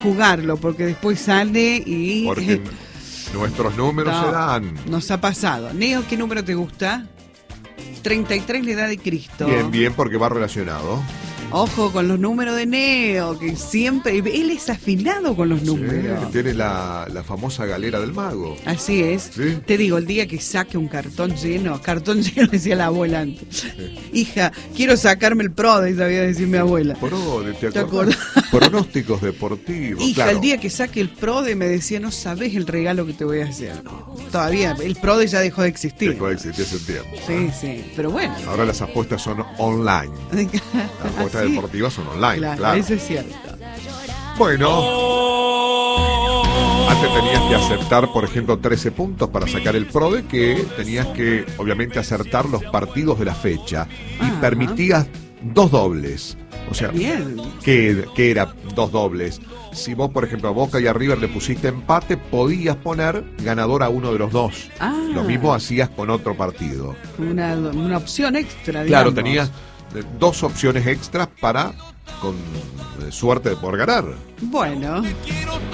jugarlo, porque después sale y... Porque nuestros números se dan. Nos ha pasado. Neo, ¿qué número te gusta? 33, la edad de Cristo. Bien, bien, porque va relacionado. Ojo con los números de Neo, que siempre... Él es afilado con los números. Sí, tiene la famosa galera del mago. Así es. ¿Sí? Te digo, el día que saque un cartón lleno decía la abuela antes. Sí. Hija, quiero sacarme el PRODE, sabía decir mi abuela. PRODE, ¿te ¿Te acordás? Pronósticos deportivos. Hija, claro. el día que saque el PRODE me decía, no sabés el regalo que te voy a hacer. Todavía, el PRODE ya dejó de existir. Dejó de existir hace un tiempo. Sí, sí, pero bueno. Ahora las apuestas son online. Las apuestas deportivas son online, claro. Eso es cierto. Bueno, antes tenías que acertar, por ejemplo, 13 puntos para sacar el PRODE, que tenías que, obviamente, acertar los partidos de la fecha. Y Ajá. permitías 2 dobles. O sea, Bien. ¿qué era 2 dobles? Si vos, por ejemplo, a Boca y a River le pusiste empate, podías poner ganador a uno de los dos. Ah. Lo mismo hacías con otro partido. Una opción extra, Claro, digamos. tenías 2 opciones extras para, con suerte de poder ganar. Bueno.